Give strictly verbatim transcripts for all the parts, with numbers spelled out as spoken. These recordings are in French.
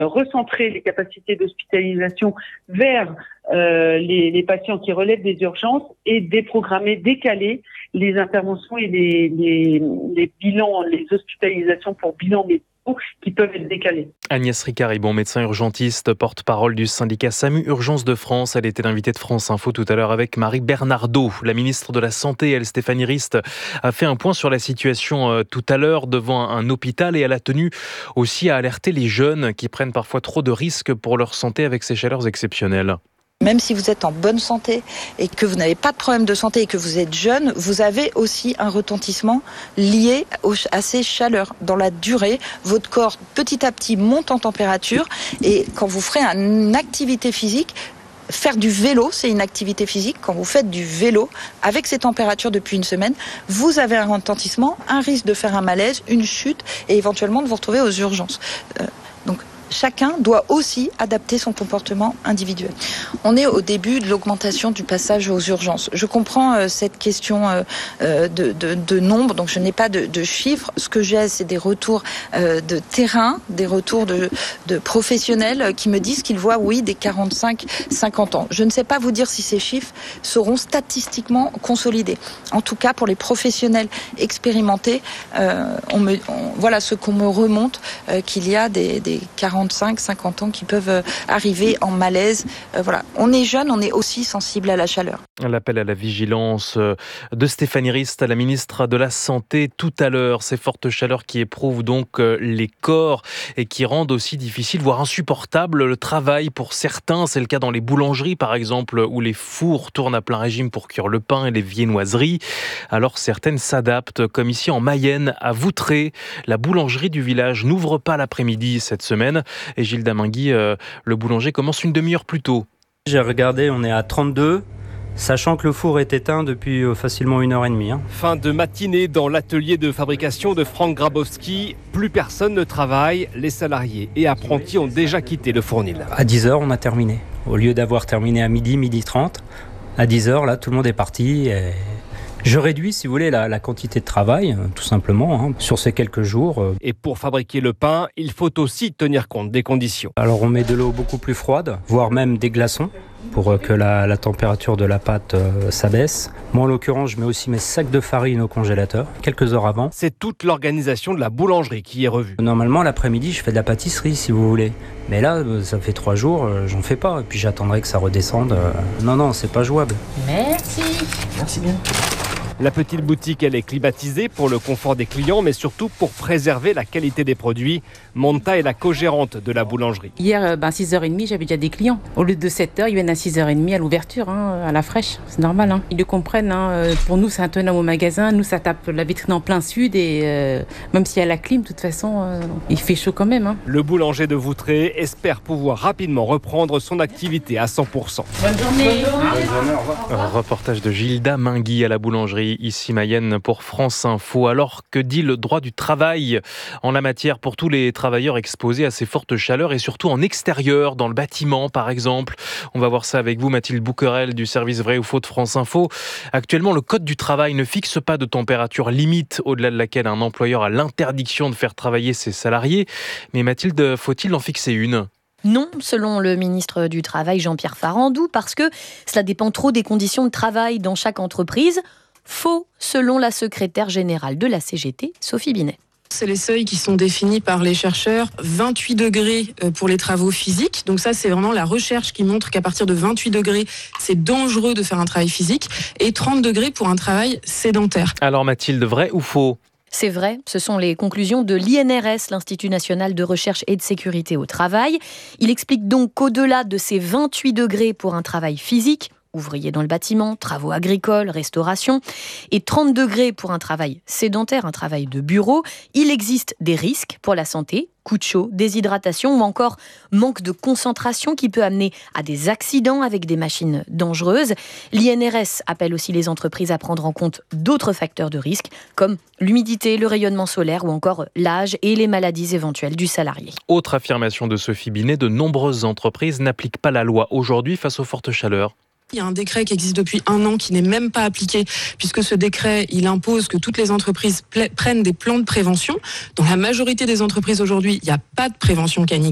recentrer les capacités d'hospitalisation vers euh, les, les patients qui relèvent des urgences et déprogrammer, décaler les interventions et les, les, les bilans, les hospitalisations pour bilans médicaux qui peuvent être décalés. Agnès Ricard-Ribon, médecin urgentiste, porte-parole du syndicat SAMU Urgences de France. Elle était l'invitée de France Info tout à l'heure avec Marie Bernardaud. La ministre de la Santé, elle, Stéphanie Rist, a fait un point sur la situation euh, tout à l'heure devant un, un hôpital et elle a tenu aussi à alerter les jeunes qui prennent parfois trop de risques pour leur santé avec ces chaleurs exceptionnelles. Même si vous êtes en bonne santé et que vous n'avez pas de problème de santé et que vous êtes jeune, vous avez aussi un retentissement lié à ces chaleurs. Dans la durée, votre corps petit à petit monte en température et quand vous ferez une activité physique, faire du vélo, c'est une activité physique. Quand vous faites du vélo avec ces températures depuis une semaine, vous avez un retentissement, un risque de faire un malaise, une chute et éventuellement de vous retrouver aux urgences. Euh, donc, chacun doit aussi adapter son comportement individuel. On est au début de l'augmentation du passage aux urgences. Je comprends euh, cette question euh, de, de, de nombre, donc je n'ai pas de, de chiffres. Ce que j'ai, c'est des retours euh, de terrain, des retours de, de professionnels qui me disent qu'ils voient, oui, des quarante-cinq cinquante ans. Je ne sais pas vous dire si ces chiffres seront statistiquement consolidés. En tout cas, pour les professionnels expérimentés, euh, on me, on, voilà ce qu'on me remonte, euh, qu'il y a des, des quarante-cinq cinquante ans qui peuvent arriver en malaise. Euh, voilà. On est jeune, on est aussi sensible à la chaleur. L'appel à la vigilance de Stéphanie Rist, la ministre de la Santé, tout à l'heure. Ces fortes chaleurs qui éprouvent donc les corps et qui rendent aussi difficile, voire insupportable, le travail pour certains. C'est le cas dans les boulangeries, par exemple, où les fours tournent à plein régime pour cuire le pain et les viennoiseries. Alors certaines s'adaptent, comme ici en Mayenne, à Voutray. La boulangerie du village n'ouvre pas l'après-midi cette semaine. Et Gilles Damingui, euh, le boulanger commence une demi-heure plus tôt. J'ai regardé, on est à trente-deux, sachant que le four est éteint depuis euh, facilement une heure et demie. Hein. Fin de matinée dans l'atelier de fabrication de Franck Grabowski. Plus personne ne travaille, les salariés et apprentis ont déjà quitté le fournil. À dix heures, on a terminé. Au lieu d'avoir terminé à midi, midi trente, à dix heures, là, tout le monde est parti. Et... Je réduis, si vous voulez, la, la quantité de travail, tout simplement, hein, sur ces quelques jours. Et pour fabriquer le pain, il faut aussi tenir compte des conditions. Alors on met de l'eau beaucoup plus froide, voire même des glaçons, pour que la, la température de la pâte euh, s'abaisse. Moi, en l'occurrence, je mets aussi mes sacs de farine au congélateur, quelques heures avant. C'est toute l'organisation de la boulangerie qui est revue. Normalement, l'après-midi, je fais de la pâtisserie, si vous voulez. Mais là, ça fait trois jours, euh, j'en fais pas. Et puis j'attendrai que ça redescende. Euh... Non, non, c'est pas jouable. Merci. Merci bien. La petite boutique, elle est climatisée pour le confort des clients, mais surtout pour préserver la qualité des produits. Monta est la co-gérante de la boulangerie. Hier, ben, six heures trente, j'avais déjà des clients. Au lieu de sept heures, ils viennent à six heures trente à l'ouverture, hein, à la fraîche. C'est normal. Hein. Ils le comprennent. Hein. Pour nous, c'est intenable au magasin. Nous, ça tape la vitrine en plein sud. Et euh, même s'il y a la clim, de toute façon, euh, il fait chaud quand même. Hein. Le boulanger de Voutray espère pouvoir rapidement reprendre son activité à cent pour cent. Bonne journée. Bonne journée, au revoir. Un reportage de Gilles Damingui à la boulangerie, ici Mayenne, pour France Info. Alors, que dit le droit du travail en la matière pour tous les travailleurs exposés à ces fortes chaleurs et surtout en extérieur, dans le bâtiment par exemple? On va voir ça avec vous, Mathilde Bouquerel du service Vrai ou Faux de France Info. Actuellement, le Code du travail ne fixe pas de température limite au-delà de laquelle un employeur a l'interdiction de faire travailler ses salariés. Mais Mathilde, faut-il en fixer une ? Non, selon le ministre du Travail Jean-Pierre Farandou, parce que cela dépend trop des conditions de travail dans chaque entreprise. Faux, selon la secrétaire générale de la C G T, Sophie Binet. C'est les seuils qui sont définis par les chercheurs. vingt-huit degrés pour les travaux physiques. Donc ça, c'est vraiment la recherche qui montre qu'à partir de vingt-huit degrés, c'est dangereux de faire un travail physique. Et trente degrés pour un travail sédentaire. Alors Mathilde, vrai ou faux ? C'est vrai, ce sont les conclusions de l'I N R S, l'Institut national de recherche et de sécurité au travail. Il explique donc qu'au-delà de ces vingt-huit degrés pour un travail physique, ouvriers dans le bâtiment, travaux agricoles, restauration, et trente degrés pour un travail sédentaire, un travail de bureau, il existe des risques pour la santé, coups de chaud, déshydratation ou encore manque de concentration qui peut amener à des accidents avec des machines dangereuses. L'I N R S appelle aussi les entreprises à prendre en compte d'autres facteurs de risque, comme l'humidité, le rayonnement solaire ou encore l'âge et les maladies éventuelles du salarié. Autre affirmation de Sophie Binet, de nombreuses entreprises n'appliquent pas la loi aujourd'hui face aux fortes chaleurs. Il y a un décret qui existe depuis un an qui n'est même pas appliqué, puisque ce décret, il impose que toutes les entreprises pla- prennent des plans de prévention. Dans la majorité des entreprises aujourd'hui, il n'y a pas de prévention canicule.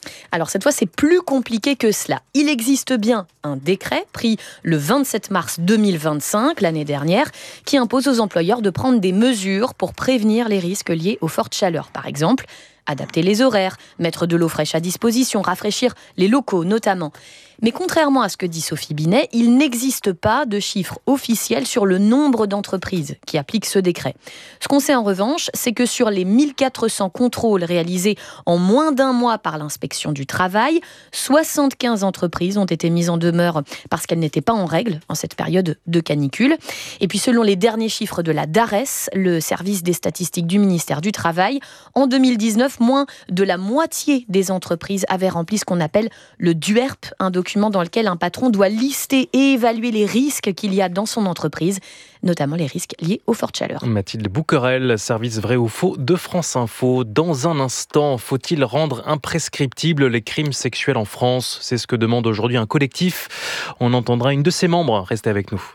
Alors cette fois, c'est plus compliqué que cela. Il existe bien un décret pris le vingt-sept mars deux mille vingt-cinq, l'année dernière, qui impose aux employeurs de prendre des mesures pour prévenir les risques liés aux fortes chaleurs. Par exemple, adapter les horaires, mettre de l'eau fraîche à disposition, rafraîchir les locaux notamment. Mais contrairement à ce que dit Sophie Binet, il n'existe pas de chiffre officiel sur le nombre d'entreprises qui appliquent ce décret. Ce qu'on sait en revanche, c'est que sur les mille quatre cents contrôles réalisés en moins d'un mois par l'inspection du travail, soixante-quinze entreprises ont été mises en demeure parce qu'elles n'étaient pas en règle en cette période de canicule. Et puis selon les derniers chiffres de la DARES, le service des statistiques du ministère du Travail, en deux mille dix-neuf, moins de la moitié des entreprises avaient rempli ce qu'on appelle le D U E R P, un document dans lequel un patron doit lister et évaluer les risques qu'il y a dans son entreprise, notamment les risques liés aux fortes chaleurs. Mathilde Bouquerel, service vrai ou faux de France Info. Dans un instant, faut-il rendre imprescriptibles les crimes sexuels en France ? C'est ce que demande aujourd'hui un collectif. On entendra une de ses membres. Restez avec nous.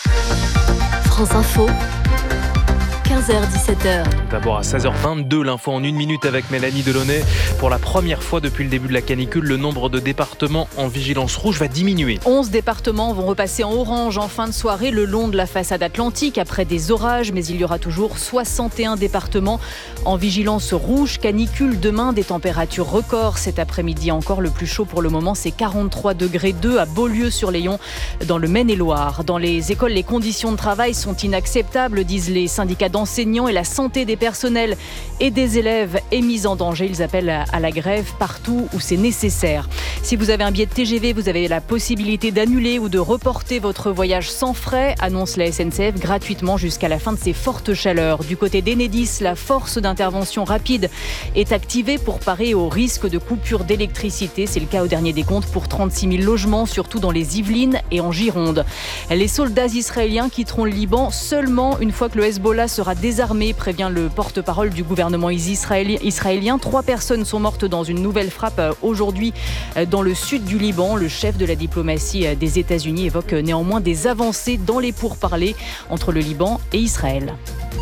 France Info. quinze heures dix-sept heures. D'abord à seize heures vingt-deux, l'info en une minute avec Mélanie Delaunay. Pour la première fois depuis le début de la canicule, le nombre de départements en vigilance rouge va diminuer. onze départements vont repasser en orange en fin de soirée le long de la façade atlantique après des orages, mais il y aura toujours soixante et un départements en vigilance rouge. Canicule demain, des températures records cet après-midi. Encore le plus chaud pour le moment, c'est quarante-trois degrés deux à Beaulieu-sur-Layon dans le Maine-et-Loire. Dans les écoles, les conditions de travail sont inacceptables, disent les syndicats d'enseignants, et la santé des personnels et des élèves est mise en danger. Ils appellent à la grève partout où c'est nécessaire. Si vous avez un billet de T G V, vous avez la possibilité d'annuler ou de reporter votre voyage sans frais, annonce la S N C F gratuitement jusqu'à la fin de ces fortes chaleurs. Du côté d'Enedis, la force d'intervention rapide est activée pour parer au risque de coupure d'électricité. C'est le cas au dernier décompte pour trente-six mille logements, surtout dans les Yvelines et en Gironde. Les soldats israéliens quitteront le Liban seulement une fois que le Hezbollah sera désarmé, prévient le porte-parole du gouvernement israélien. Trois personnes sont mortes dans une nouvelle frappe aujourd'hui dans le sud du Liban. Le chef de la diplomatie des États-Unis évoque néanmoins des avancées dans les pourparlers entre le Liban et Israël.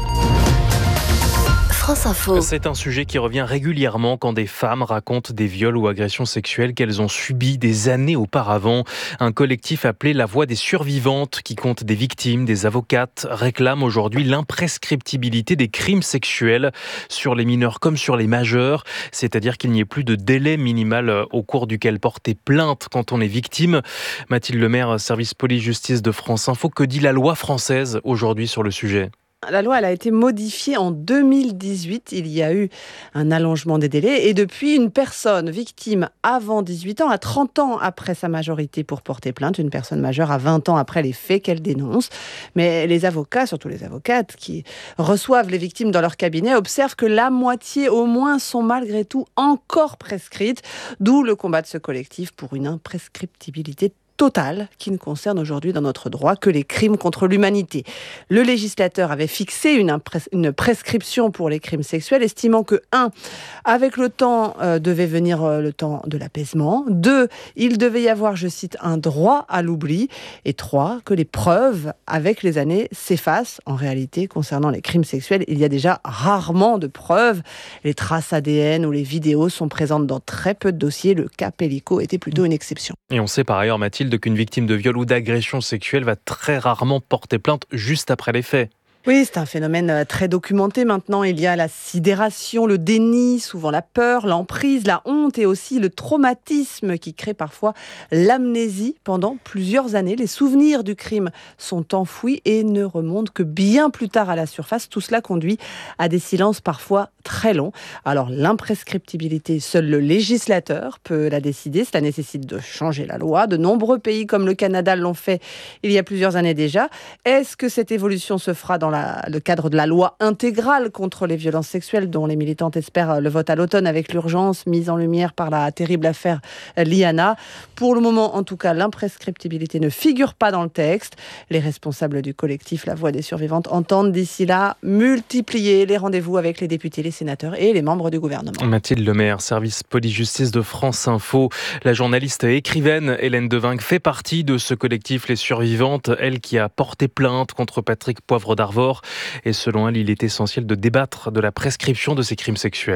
France Info. C'est un sujet qui revient régulièrement quand des femmes racontent des viols ou agressions sexuelles qu'elles ont subies des années auparavant. Un collectif appelé La Voix des Survivantes, qui compte des victimes, des avocates, réclame aujourd'hui l'imprescriptibilité des crimes sexuels sur les mineurs comme sur les majeurs, c'est-à-dire qu'il n'y ait plus de délai minimal au cours duquel porter plainte quand on est victime. Mathilde Lemaire, service police-justice de France Info, que dit la loi française aujourd'hui sur le sujet ? La loi elle a été modifiée en deux mille dix-huit. Il y a eu un allongement des délais. Et depuis, une personne victime avant dix-huit ans a trente ans après sa majorité pour porter plainte. Une personne majeure a vingt ans après les faits qu'elle dénonce. Mais les avocats, surtout les avocates qui reçoivent les victimes dans leur cabinet, observent que la moitié au moins sont malgré tout encore prescrites. D'où le combat de ce collectif pour une imprescriptibilité totale qui ne concerne aujourd'hui dans notre droit que les crimes contre l'humanité. Le législateur avait fixé une, impres- une prescription pour les crimes sexuels, estimant que, un, avec le temps euh, devait venir euh, le temps de l'apaisement, deux, il devait y avoir, je cite, un droit à l'oubli, et trois, que les preuves, avec les années, s'effacent. En réalité, concernant les crimes sexuels, il y a déjà rarement de preuves. Les traces A D N ou les vidéos sont présentes dans très peu de dossiers. Le cas Pellico était plutôt une exception. Et on sait par ailleurs, Mathilde, qu'une victime de viol ou d'agression sexuelle va très rarement porter plainte juste après les faits. Oui, c'est un phénomène très documenté maintenant. Il y a la sidération, le déni, souvent la peur, l'emprise, la honte et aussi le traumatisme qui crée parfois l'amnésie pendant plusieurs années. Les souvenirs du crime sont enfouis et ne remontent que bien plus tard à la surface. Tout cela conduit à des silences parfois très longs. Alors l'imprescriptibilité, seul le législateur peut la décider. Cela nécessite de changer la loi. De nombreux pays comme le Canada l'ont fait il y a plusieurs années déjà. Est-ce que cette évolution se fera dans la La, le cadre de la loi intégrale contre les violences sexuelles dont les militantes espèrent le vote à l'automne avec l'urgence mise en lumière par la terrible affaire Liana. Pour le moment, en tout cas, l'imprescriptibilité ne figure pas dans le texte. Les responsables du collectif La Voix des Survivantes entendent d'ici là multiplier les rendez-vous avec les députés, les sénateurs et les membres du gouvernement. Mathilde Lemaire, service police-justice de France Info. La journaliste et écrivaine Hélène Devinck fait partie de ce collectif Les Survivantes, elle qui a porté plainte contre Patrick Poivre d'Arvor. Et selon elle, il est essentiel de débattre de la prescription de ces crimes sexuels.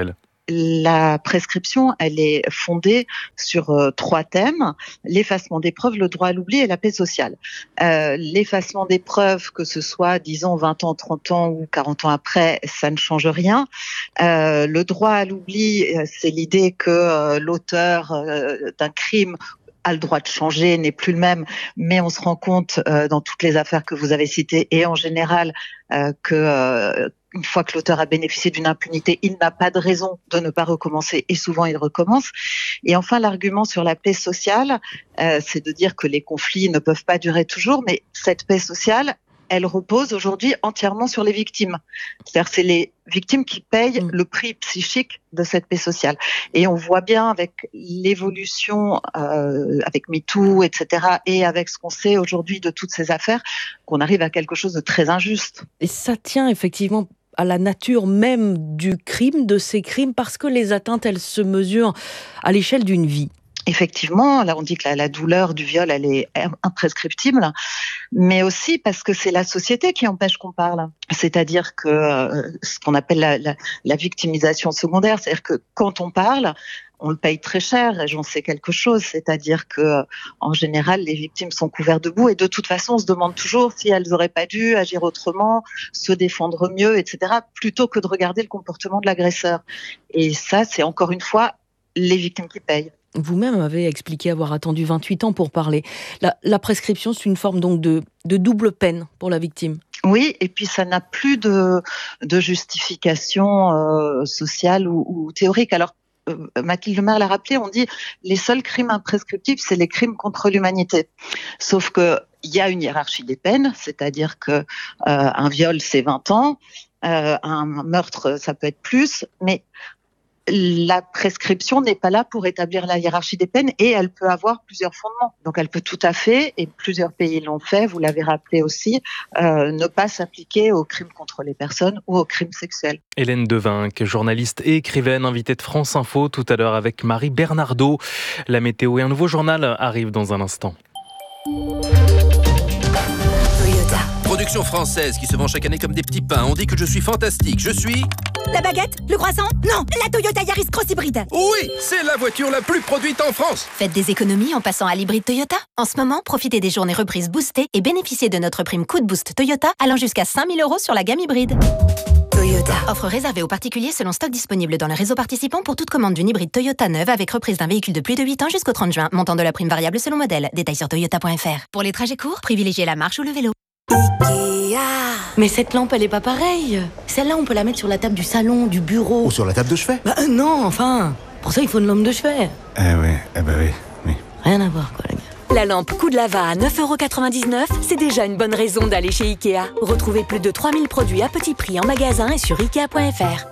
la prescription, elle est fondée sur euh, trois thèmes, l'effacement des preuves, le droit à l'oubli et la paix sociale. Euh, l'effacement des preuves, que ce soit, disons, vingt ans, trente ans ou quarante ans après, ça ne change rien. Euh, le droit à l'oubli, c'est l'idée que euh, l'auteur euh, d'un crime a le droit de changer, n'est plus le même, mais on se rend compte euh, dans toutes les affaires que vous avez citées et en général euh, que euh, une fois que l'auteur a bénéficié d'une impunité, il n'a pas de raison de ne pas recommencer et souvent il recommence. Et enfin, l'argument sur la paix sociale, euh, c'est de dire que les conflits ne peuvent pas durer toujours, mais cette paix sociale, elle repose aujourd'hui entièrement sur les victimes. C'est-à-dire c'est les victimes qui payent mmh. le prix psychique de cette paix sociale. Et on voit bien avec l'évolution, euh, avec MeToo, et cetera, et avec ce qu'on sait aujourd'hui de toutes ces affaires, qu'on arrive à quelque chose de très injuste. Et ça tient effectivement à la nature même du crime, de ces crimes, parce que les atteintes, elles se mesurent à l'échelle d'une vie. Effectivement, là on dit que la, la douleur du viol, elle est imprescriptible, mais aussi parce que c'est la société qui empêche qu'on parle. C'est-à-dire que euh, ce qu'on appelle la, la, la victimisation secondaire, c'est-à-dire que quand on parle, on le paye très cher, et j'en sais quelque chose, c'est-à-dire que en général, les victimes sont couvertes de boue, et de toute façon, on se demande toujours si elles n'auraient pas dû agir autrement, se défendre mieux, et cetera, plutôt que de regarder le comportement de l'agresseur. Et ça, c'est encore une fois les victimes qui payent. Vous-même avez expliqué avoir attendu vingt-huit ans pour parler. La, la prescription, c'est une forme donc de, de double peine pour la victime. Oui, et puis ça n'a plus de, de justification euh, sociale ou, ou théorique. Alors, euh, Mathilde Lemaire l'a rappelé, on dit les seuls crimes imprescriptibles, c'est les crimes contre l'humanité. Sauf que il y a une hiérarchie des peines, c'est-à-dire que euh, un viol, c'est vingt ans, euh, un meurtre, ça peut être plus, mais la prescription n'est pas là pour établir la hiérarchie des peines et elle peut avoir plusieurs fondements. Donc elle peut tout à fait, et plusieurs pays l'ont fait, vous l'avez rappelé aussi, euh, ne pas s'appliquer aux crimes contre les personnes ou aux crimes sexuels. Hélène Devinck, journaliste et écrivaine, invitée de France Info tout à l'heure avec Marie Bernardo. La météo et un nouveau journal arrivent dans un instant. Production française qui se vend chaque année comme des petits pains. On dit que je suis fantastique. Je suis... La baguette? Le croissant? Non, la Toyota Yaris Cross Hybride. Oui, c'est la voiture la plus produite en France. Faites des économies en passant à l'hybride Toyota. En ce moment, profitez des journées reprises boostées et bénéficiez de notre prime Coup de Boost Toyota allant jusqu'à cinq mille euros sur la gamme hybride. Toyota. Offre réservée aux particuliers selon stock disponible dans le réseau participant pour toute commande d'une hybride Toyota neuve avec reprise d'un véhicule de plus de huit ans jusqu'au trente juin. Montant de la prime variable selon modèle. Détails sur toyota point f r. Pour les trajets courts, privilégiez la marche ou le vélo. Ikea. Mais cette lampe, elle est pas pareille. Celle-là, on peut la mettre sur la table du salon, du bureau. Ou sur la table de chevet. Bah euh, non, enfin. Pour ça, il faut une lampe de chevet. Eh oui, eh ben oui, oui. Rien à voir, quoi, les gars. La lampe coup de lava à neuf euros quatre-vingt-dix-neuf, c'est déjà une bonne raison d'aller chez Ikea. Retrouvez plus de trois mille produits à petit prix en magasin et sur ikea point f r.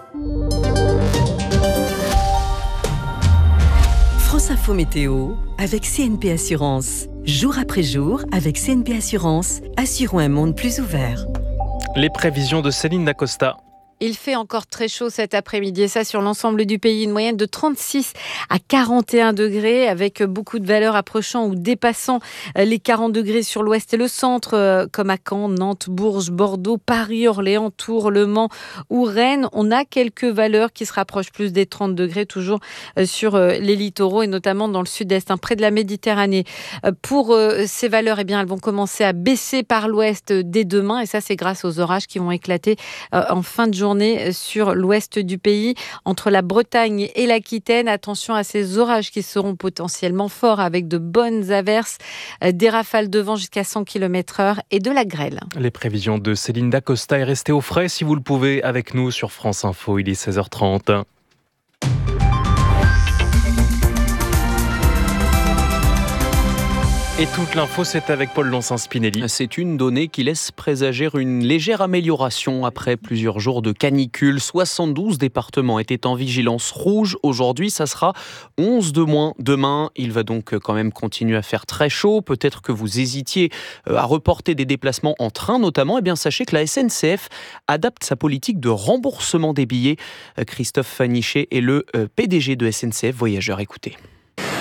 France Info Météo avec C N P Assurance. Jour après jour, avec C N P Assurance, assurons un monde plus ouvert. Les prévisions de Céline Dacosta. Il fait encore très chaud cet après-midi et ça sur l'ensemble du pays, une moyenne de trente-six à quarante et un degrés avec beaucoup de valeurs approchant ou dépassant les quarante degrés sur l'ouest et le centre comme à Caen, Nantes, Bourges, Bordeaux, Paris, Orléans, Tours, Le Mans ou Rennes. On a quelques valeurs qui se rapprochent plus des trente degrés toujours sur les littoraux et notamment dans le sud-est, hein, près de la Méditerranée. Pour ces valeurs, eh bien, elles vont commencer à baisser par l'ouest dès demain et ça c'est grâce aux orages qui vont éclater en fin de journée sur l'ouest du pays, entre la Bretagne et l'Aquitaine. Attention à ces orages qui seront potentiellement forts avec de bonnes averses, des rafales de vent jusqu'à cent kilomètres heure et de la grêle. Les prévisions de Céline Dacosta est restée au frais si vous le pouvez avec nous sur France Info. Il est seize heures trente. Et toute l'info, c'est avec Paul Lonsin-Spinelli. C'est une donnée qui laisse présager une légère amélioration après plusieurs jours de canicule. soixante-douze départements étaient en vigilance rouge. Aujourd'hui, ça sera onze de moins. Demain, il va donc quand même continuer à faire très chaud. Peut-être que vous hésitiez à reporter des déplacements en train notamment. Eh bien, sachez que la S N C F adapte sa politique de remboursement des billets. Christophe Fanichet est le P D G de S N C F Voyageurs. Écoutez.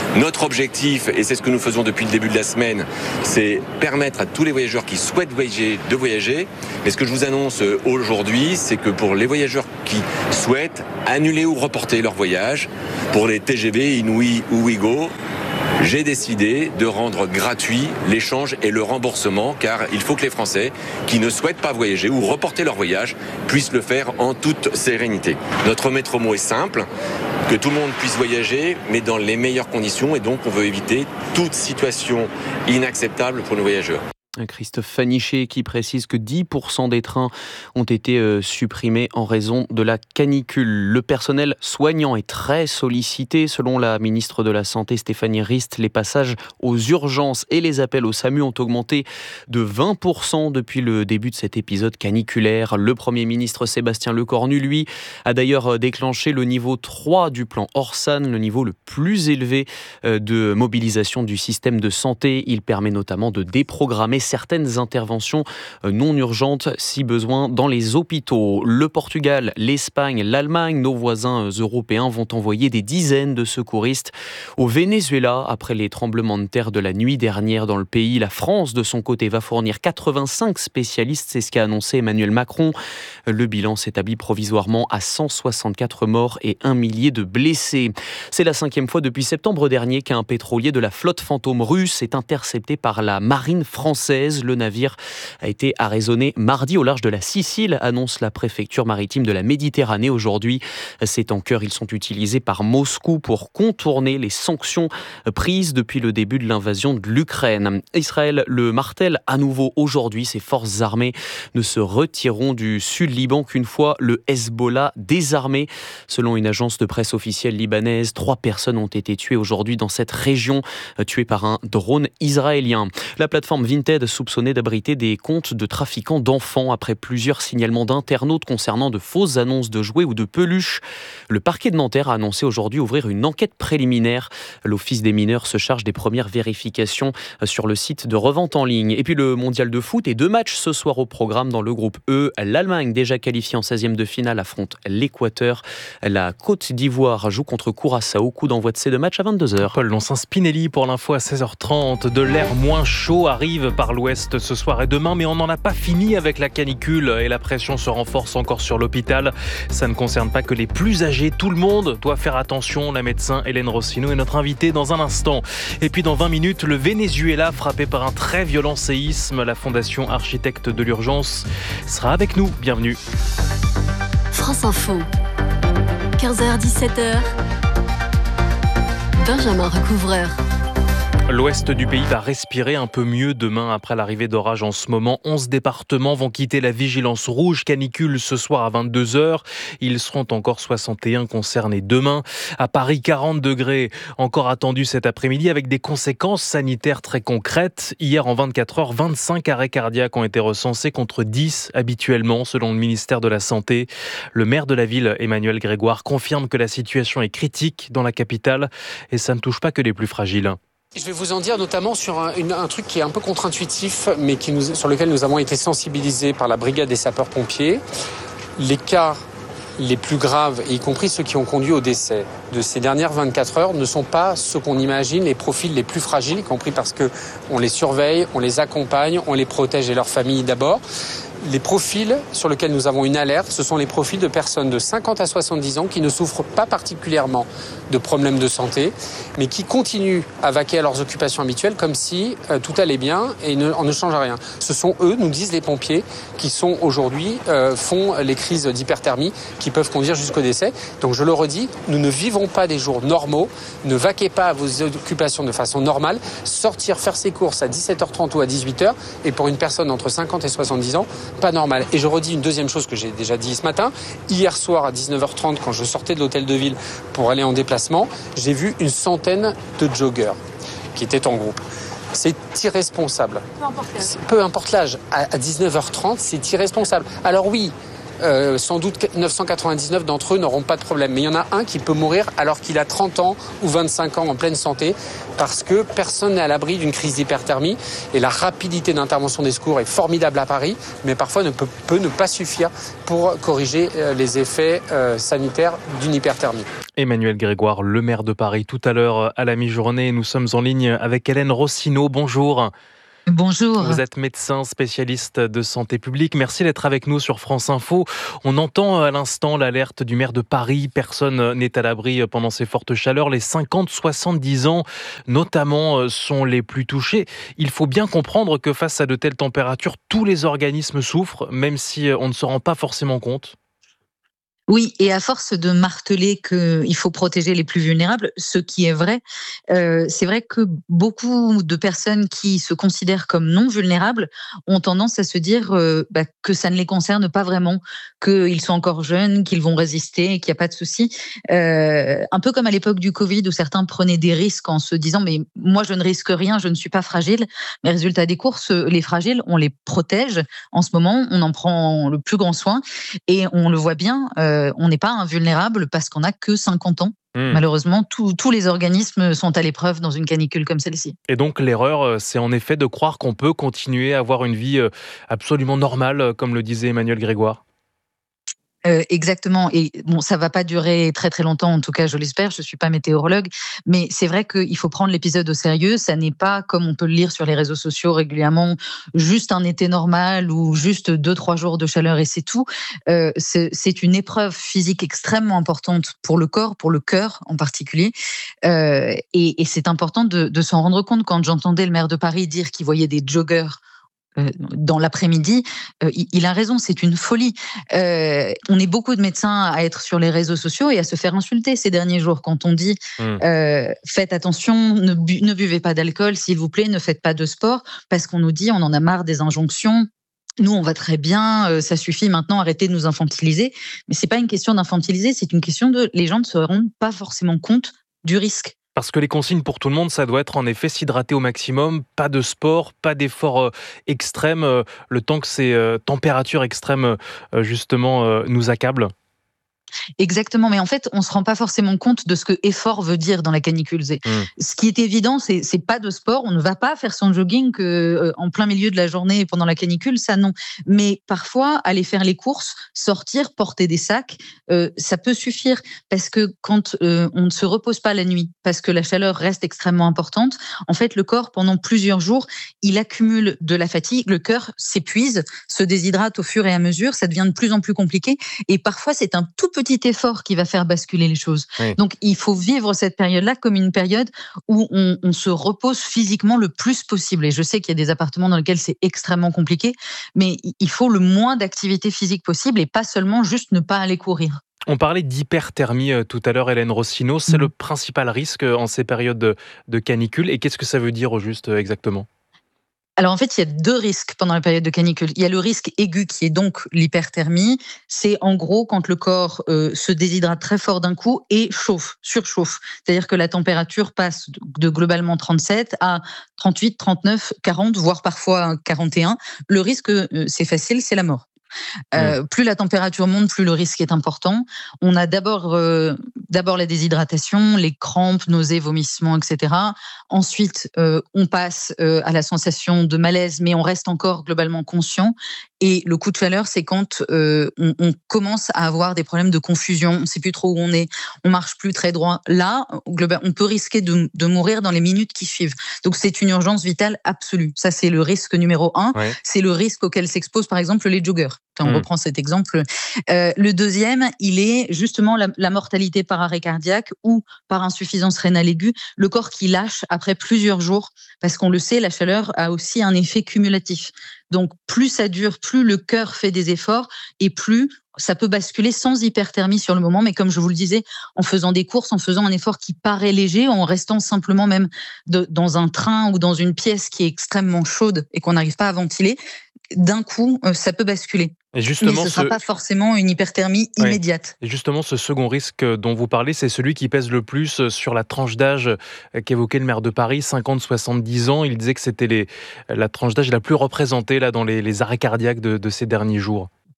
Notre objectif, et c'est ce que nous faisons depuis le début de la semaine, c'est permettre à tous les voyageurs qui souhaitent voyager de voyager. Mais ce que je vous annonce aujourd'hui, c'est que pour les voyageurs qui souhaitent annuler ou reporter leur voyage, pour les T G V, Inouï ou Ouigo, j'ai décidé de rendre gratuit l'échange et le remboursement, car il faut que les Français qui ne souhaitent pas voyager ou reporter leur voyage puissent le faire en toute sérénité. Notre maître mot est simple, que tout le monde puisse voyager, mais dans les meilleures conditions, et donc on veut éviter toute situation inacceptable pour nos voyageurs. Christophe Faniché qui précise que dix pour cent des trains ont été euh, supprimés en raison de la canicule. Le personnel soignant est très sollicité. Selon la ministre de la Santé Stéphanie Rist, les passages aux urgences et les appels au SAMU ont augmenté de vingt pour cent depuis le début de cet épisode caniculaire. Le Premier ministre Sébastien Lecornu, lui, a d'ailleurs déclenché le niveau trois du plan Orsan, le niveau le plus élevé de mobilisation du système de santé. Il permet notamment de déprogrammer certaines interventions non urgentes si besoin dans les hôpitaux. Le Portugal, l'Espagne, l'Allemagne, nos voisins européens vont envoyer des dizaines de secouristes au Venezuela après les tremblements de terre de la nuit dernière dans le pays. La France, de son côté, va fournir quatre-vingt-cinq spécialistes, c'est ce qu'a annoncé Emmanuel Macron. Le bilan s'établit provisoirement à cent soixante-quatre morts et un millier de blessés. C'est la cinquième fois depuis septembre dernier qu'un pétrolier de la flotte fantôme russe est intercepté par la marine française. Le navire a été arraisonné mardi au large de la Sicile, annonce la préfecture maritime de la Méditerranée aujourd'hui. Ces tankers, ils sont utilisés par Moscou pour contourner les sanctions prises depuis le début de l'invasion de l'Ukraine. Israël le martèle à nouveau aujourd'hui. Ses forces armées ne se retireront du sud-Liban qu'une fois le Hezbollah désarmé. Selon une agence de presse officielle libanaise, trois personnes ont été tuées aujourd'hui dans cette région, tuées par un drone israélien. La plateforme Vinted soupçonné d'abriter des comptes de trafiquants d'enfants après plusieurs signalements d'internautes concernant de fausses annonces de jouets ou de peluches. Le parquet de Nanterre a annoncé aujourd'hui ouvrir une enquête préliminaire. L'Office des mineurs se charge des premières vérifications sur le site de revente en ligne. Et puis le mondial de foot et deux matchs ce soir au programme dans le groupe E. L'Allemagne, déjà qualifiée en seizième de finale, affronte l'Équateur. La Côte d'Ivoire joue contre Curaçao. Coup d'envoi de ces deux matchs à vingt-deux heures. Paul Lonsin-Spinelli pour l'info à seize heures trente. De l'air moins chaud arrive par l'ouest ce soir et demain, mais on n'en a pas fini avec la canicule et la pression se renforce encore sur l'hôpital. Ça ne concerne pas que les plus âgés, tout le monde doit faire attention. La médecin Hélène Rossino est notre invitée dans un instant. Et puis dans vingt minutes, le Venezuela frappé par un très violent séisme. La Fondation Architectes de l'Urgence sera avec nous. Bienvenue. France Info, quinze heures dix-sept heures, Benjamin Recouvreur. L'ouest du pays va respirer un peu mieux demain après l'arrivée d'orages en ce moment. onze départements vont quitter la vigilance rouge canicule ce soir à vingt-deux heures. Ils seront encore soixante et un concernés demain. À Paris, quarante degrés encore attendus cet après-midi avec des conséquences sanitaires très concrètes. Hier, en vingt-quatre heures, vingt-cinq arrêts cardiaques ont été recensés contre dix habituellement selon le ministère de la Santé. Le maire de la ville, Emmanuel Grégoire, confirme que la situation est critique dans la capitale et ça ne touche pas que les plus fragiles. Je vais vous en dire notamment sur un, une, un truc qui est un peu contre-intuitif, mais qui nous, sur lequel nous avons été sensibilisés par la brigade des sapeurs-pompiers. Les cas les plus graves, y compris ceux qui ont conduit au décès de ces dernières vingt-quatre heures, ne sont pas ceux qu'on imagine, les profils les plus fragiles, y compris parce qu'on les surveille, on les accompagne, on les protège et leurs familles d'abord. Les profils sur lesquels nous avons une alerte, ce sont les profils de personnes de cinquante à soixante-dix ans qui ne souffrent pas particulièrement de problèmes de santé, mais qui continuent à vaquer à leurs occupations habituelles comme si euh, tout allait bien et ne, on ne change rien. Ce sont eux, nous disent les pompiers, qui sont aujourd'hui, euh, font les crises d'hyperthermie qui peuvent conduire jusqu'au décès. Donc je le redis, nous ne vivons pas des jours normaux, ne vaquez pas à vos occupations de façon normale, sortir faire ses courses à dix-sept heures trente ou à dix-huit heures, et pour une personne entre cinquante et soixante-dix ans, pas normal. Et je redis une deuxième chose que j'ai déjà dit ce matin. Hier soir à dix-neuf heures trente, quand je sortais de l'hôtel de ville pour aller en déplacement, j'ai vu une centaine de joggeurs qui étaient en groupe. C'est irresponsable. Peu importe l'âge. Peu importe l'âge. À dix-neuf heures trente, c'est irresponsable. Alors oui, euh, sans doute neuf cent quatre-vingt-dix-neuf d'entre eux n'auront pas de problème. Mais il y en a un qui peut mourir alors qu'il a trente ans ou vingt-cinq ans en pleine santé, parce que personne n'est à l'abri d'une crise d'hyperthermie. Et la rapidité d'intervention des secours est formidable à Paris, mais parfois ne peut, peut ne pas suffire pour corriger euh, les effets euh, sanitaires d'une hyperthermie. Emmanuel Grégoire, le maire de Paris, tout à l'heure à la mi-journée. Nous sommes en ligne avec Hélène Rossineau. Bonjour. Bonjour. Vous êtes médecin spécialiste de santé publique. Merci d'être avec nous sur France Info. On entend à l'instant l'alerte du maire de Paris. Personne n'est à l'abri pendant ces fortes chaleurs. Les cinquante à soixante-dix ans, notamment, sont les plus touchés. Il faut bien comprendre que face à de telles températures, tous les organismes souffrent, même si on ne se rend pas forcément compte. Oui, et à force de marteler qu'il faut protéger les plus vulnérables, ce qui est vrai, euh, c'est vrai que beaucoup de personnes qui se considèrent comme non vulnérables ont tendance à se dire euh, bah, que ça ne les concerne pas vraiment, qu'ils sont encore jeunes, qu'ils vont résister, qu'il n'y a pas de souci. Euh, un peu comme à l'époque du Covid où certains prenaient des risques en se disant « mais moi je ne risque rien, je ne suis pas fragile ». Mais résultat des courses, les fragiles, on les protège. En ce moment, on en prend le plus grand soin et on le voit bien, euh, on n'est pas invulnérable parce qu'on n'a que cinquante ans. Mmh. Malheureusement, tous, tous les organismes sont à l'épreuve dans une canicule comme celle-ci. Et donc l'erreur, c'est en effet de croire qu'on peut continuer à avoir une vie absolument normale, comme le disait Emmanuel Grégoire. Euh, exactement. Et bon, ça va pas durer très très longtemps, en tout cas, je l'espère. Je suis pas météorologue, mais c'est vrai qu'il faut prendre l'épisode au sérieux. Ça n'est pas, comme on peut le lire sur les réseaux sociaux régulièrement, juste un été normal ou juste deux trois jours de chaleur et c'est tout. Euh, c'est, c'est une épreuve physique extrêmement importante pour le corps, pour le cœur en particulier. Euh, et, et c'est important de, de s'en rendre compte. Quand j'entendais le maire de Paris dire qu'il voyait des joggeurs dans l'après-midi, euh, il a raison, c'est une folie. Euh, on est beaucoup de médecins à être sur les réseaux sociaux et à se faire insulter ces derniers jours quand on dit mmh. euh, faites attention, ne, bu- ne buvez pas d'alcool, s'il vous plaît, ne faites pas de sport, parce qu'on nous dit on en a marre des injonctions. Nous, on va très bien, euh, ça suffit maintenant, arrêtez de nous infantiliser. Mais c'est pas une question d'infantiliser, c'est une question de les gens ne se rendent pas forcément compte du risque. Parce que les consignes pour tout le monde, ça doit être en effet s'hydrater au maximum, pas de sport, pas d'efforts euh, extrêmes, euh, le temps que ces euh, températures extrêmes euh, justement euh, nous accablent. Exactement, mais en fait, on se rend pas forcément compte de ce que effort veut dire dans la canicule. C'est, mmh. Ce qui est évident, c'est, c'est pas de sport. On ne va pas faire son jogging que, euh, en plein milieu de la journée pendant la canicule, ça non. Mais parfois, aller faire les courses, sortir, porter des sacs, euh, ça peut suffire parce que quand euh, on ne se repose pas la nuit, parce que la chaleur reste extrêmement importante, en fait, le corps pendant plusieurs jours, il accumule de la fatigue, le cœur s'épuise, se déshydrate au fur et à mesure, ça devient de plus en plus compliqué. Et parfois, c'est un tout petit petit effort qui va faire basculer les choses. Oui. Donc, il faut vivre cette période-là comme une période où on, on se repose physiquement le plus possible. Et je sais qu'il y a des appartements dans lesquels c'est extrêmement compliqué, mais il faut le moins d'activité physique possible et pas seulement juste ne pas aller courir. On parlait d'hyperthermie tout à l'heure, Hélène Rossineau. C'est mmh. le principal risque en ces périodes de, de canicule. Et qu'est-ce que ça veut dire au juste exactement ? Alors en fait, il y a deux risques pendant la période de canicule. Il y a le risque aigu qui est donc l'hyperthermie. C'est en gros quand le corps euh, se déshydrate très fort d'un coup et chauffe, surchauffe. C'est-à-dire que la température passe de, de globalement trente-sept à trente-huit, trente-neuf, quarante, voire parfois quarante et un. Le risque, euh, c'est facile, c'est la mort. Euh, mmh. Plus la température monte, plus le risque est important. On a d'abord, euh, d'abord la déshydratation, les crampes, nausées, vomissements, et cetera. Ensuite, euh, on passe euh, à la sensation de malaise, mais on reste encore globalement conscient. Et le coup de chaleur, c'est quand euh, on, on commence à avoir des problèmes de confusion, on ne sait plus trop où on est, on marche plus très droit. Là, on peut risquer de, de mourir dans les minutes qui suivent. Donc c'est une urgence vitale absolue. Ça, c'est le risque numéro un. Ouais. C'est le risque auquel s'exposent par exemple les joggeurs. On mmh. reprend cet exemple. Euh, le deuxième, il est justement la, la mortalité par arrêt cardiaque ou par insuffisance rénale aiguë, le corps qui lâche après plusieurs jours, parce qu'on le sait, la chaleur a aussi un effet cumulatif. Donc plus ça dure, plus le cœur fait des efforts et plus ça peut basculer sans hyperthermie sur le moment, mais comme je vous le disais, en faisant des courses, en faisant un effort qui paraît léger, en restant simplement même de, dans un train ou dans une pièce qui est extrêmement chaude et qu'on n'arrive pas à ventiler, d'un coup, ça peut basculer. Et justement, mais ce ne sera ce... pas forcément une hyperthermie oui. immédiate. Et justement, ce second risque dont vous parlez, c'est celui qui pèse le plus sur la tranche d'âge qu'évoquait le maire de Paris, cinquante à soixante-dix ans. Il disait que c'était les, la tranche d'âge la plus représentée là, dans les, les arrêts cardiaques de, de ces derniers jours.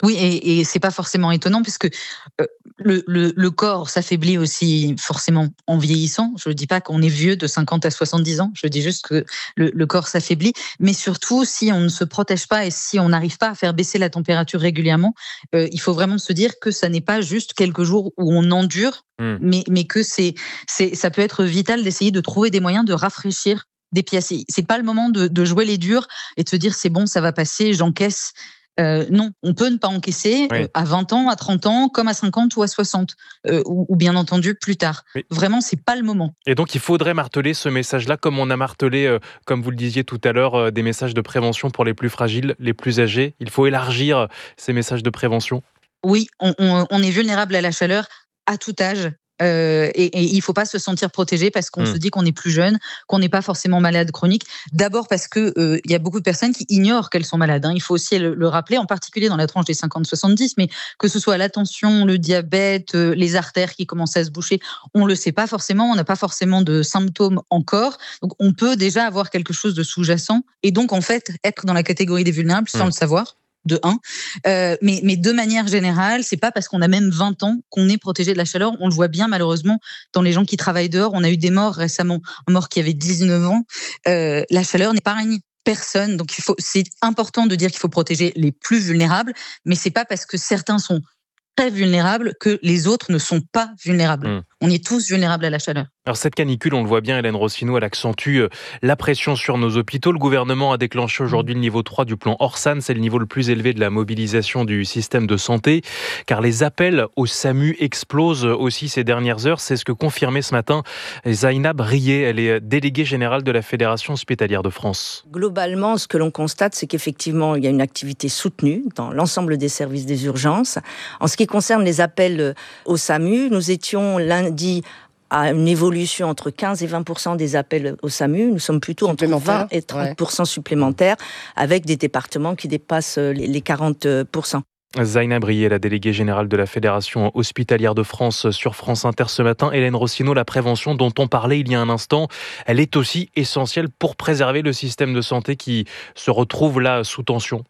Oui, et, et c'est pas forcément étonnant puisque euh, le, le, le corps s'affaiblit aussi forcément en vieillissant. Je ne dis pas qu'on est vieux de cinquante à soixante-dix ans, je dis juste que le, le corps s'affaiblit. Mais surtout, si on ne se protège pas et si on n'arrive pas à faire baisser la température régulièrement, euh, il faut vraiment se dire que ça n'est pas juste quelques jours où on endure, mmh. mais, mais que c'est, c'est, ça peut être vital d'essayer de trouver des moyens de rafraîchir des pièces. C'est pas le moment de, de jouer les durs et de se dire c'est bon, ça va passer, j'encaisse. Euh, non, on peut ne pas encaisser oui. euh, à vingt ans, à trente ans, comme à cinquante ou à soixante, euh, ou, ou bien entendu plus tard. Oui. Vraiment, c'est pas le moment. Et donc, il faudrait marteler ce message-là, comme on a martelé, euh, comme vous le disiez tout à l'heure, euh, des messages de prévention pour les plus fragiles, les plus âgés. Il faut élargir ces messages de prévention. Oui, on, on, on est vulnérable à la chaleur à tout âge. Euh, et, et il ne faut pas se sentir protégé parce qu'on mmh. se dit qu'on est plus jeune, qu'on n'est pas forcément malade chronique. D'abord parce qu'il euh, y a beaucoup de personnes qui ignorent qu'elles sont malades. Hein. Il faut aussi le, le rappeler, en particulier dans la tranche des cinquante soixante-dix, mais que ce soit la tension, le diabète, euh, les artères qui commencent à se boucher, on ne le sait pas forcément, on n'a pas forcément de symptômes encore. Donc on peut déjà avoir quelque chose de sous-jacent et donc en fait être dans la catégorie des vulnérables sans mmh. le savoir. De un, euh, mais, mais de manière générale, c'est pas parce qu'on a même vingt ans qu'on est protégé de la chaleur. On le voit bien malheureusement dans les gens qui travaillent dehors. On a eu des morts récemment, un mort qui avait dix-neuf ans. Euh, la chaleur n'est pas régnée. Personne. Donc il faut, c'est important de dire qu'il faut protéger les plus vulnérables, mais c'est pas parce que certains sont très vulnérables que les autres ne sont pas vulnérables. Mmh. On est tous vulnérables à la chaleur. Alors cette canicule, on le voit bien, Hélène Rossineau, elle accentue la pression sur nos hôpitaux. Le gouvernement a déclenché aujourd'hui le niveau trois du plan Orsan. C'est le niveau le plus élevé de la mobilisation du système de santé, car les appels au SAMU explosent aussi ces dernières heures. C'est ce que confirmait ce matin Zainab Rié. Elle est déléguée générale de la Fédération hospitalière de France. Globalement, ce que l'on constate, c'est qu'effectivement, il y a une activité soutenue dans l'ensemble des services des urgences. En ce qui concerne les appels au SAMU, nous étions lundi à une évolution entre quinze et vingt pour cent des appels au SAMU. Nous sommes plutôt entre vingt et trente pour cent supplémentaires, avec des départements qui dépassent les quarante pour cent. Zainab Rié, la déléguée générale de la Fédération hospitalière de France sur France Inter ce matin. Hélène Rossineau, la prévention dont on parlait il y a un instant, elle est aussi essentielle pour préserver le système de santé qui se retrouve là sous tension.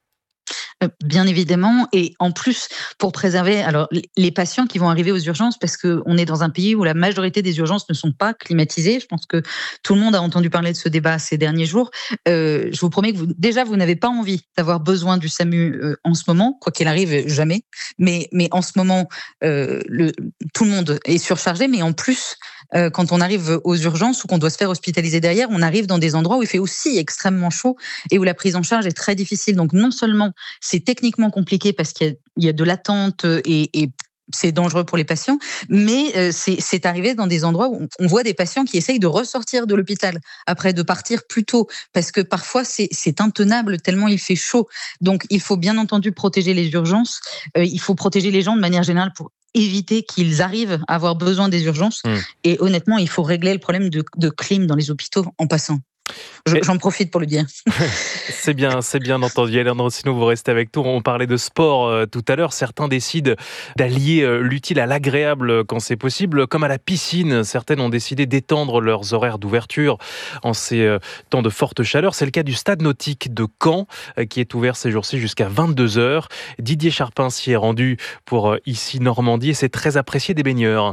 Bien évidemment, et en plus pour préserver alors les patients qui vont arriver aux urgences, parce qu'on est dans un pays où la majorité des urgences ne sont pas climatisées. Je pense que tout le monde a entendu parler de ce débat ces derniers jours. Euh, je vous promets que vous, déjà vous n'avez pas envie d'avoir besoin du SAMU euh, en ce moment, quoi qu'il arrive, jamais. Mais mais en ce moment, euh, le, tout le monde est surchargé, mais en plus euh, quand on arrive aux urgences ou qu'on doit se faire hospitaliser derrière, on arrive dans des endroits où il fait aussi extrêmement chaud et où la prise en charge est très difficile. Donc non seulement c'est techniquement compliqué parce qu'il y a, il y a de l'attente et, et c'est dangereux pour les patients, mais euh, c'est, c'est arrivé dans des endroits où on, on voit des patients qui essayent de ressortir de l'hôpital après de partir plus tôt parce que parfois c'est, c'est intenable tellement il fait chaud. Donc il faut bien entendu protéger les urgences, euh, il faut protéger les gens de manière générale pour éviter qu'ils arrivent à avoir besoin des urgences. Mmh. Et honnêtement, il faut régler le problème de, de clim dans les hôpitaux en passant. Je, j'en profite pour le dire. C'est bien, c'est bien entendu. Hélène Rossineau, vous restez avec nous. On parlait de sport euh, tout à l'heure. Certains décident d'allier euh, l'utile à l'agréable quand c'est possible, comme à la piscine. Certaines ont décidé d'étendre leurs horaires d'ouverture en ces euh, temps de forte chaleur. C'est le cas du stade nautique de Caen, euh, qui est ouvert ces jours-ci jusqu'à vingt-deux heures. Didier Charpin s'y est rendu pour euh, Ici Normandie et c'est très apprécié des baigneurs.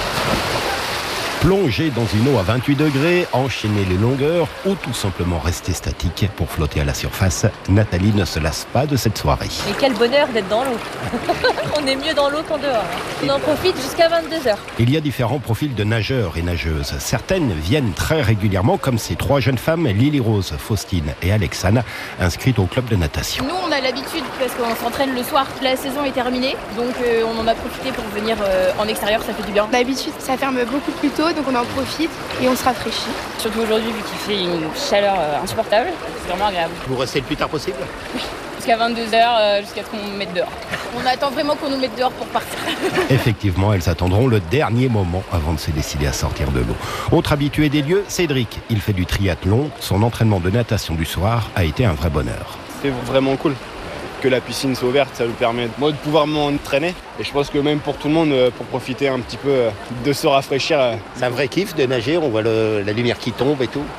Plonger dans une eau à vingt-huit degrés, enchaîner les longueurs ou tout simplement rester statique pour flotter à la surface, Nathalie ne se lasse pas de cette soirée. Et quel bonheur d'être dans l'eau. On est mieux dans l'eau qu'en dehors. On en profite jusqu'à vingt-deux heures. Il y a différents profils de nageurs et nageuses. Certaines viennent très régulièrement, comme ces trois jeunes femmes, Lily Rose, Faustine et Alexane, inscrites au club de natation. Nous, on a l'habitude parce qu'on s'entraîne le soir. La saison est terminée, donc euh, on en a profité pour venir euh, en extérieur, ça fait du bien. D'habitude, ça ferme beaucoup plus tôt, donc on en profite et on se rafraîchit. Surtout aujourd'hui, vu qu'il fait une chaleur euh, insupportable, c'est vraiment agréable. Vous restez le plus tard possible ? Oui, jusqu'à vingt-deux heures, euh, jusqu'à ce qu'on nous mette dehors. On attend vraiment qu'on nous mette dehors pour partir. Effectivement, elles attendront le dernier moment avant de se décider à sortir de l'eau. Autre habitué des lieux, Cédric. Il fait du triathlon. Son entraînement de natation du soir a été un vrai bonheur. C'est vraiment cool que la piscine soit ouverte, ça nous permet moi de pouvoir m'entraîner et je pense que même pour tout le monde, pour profiter un petit peu de se rafraîchir. C'est un vrai kiff de nager, on voit le, la lumière qui tombe et tout.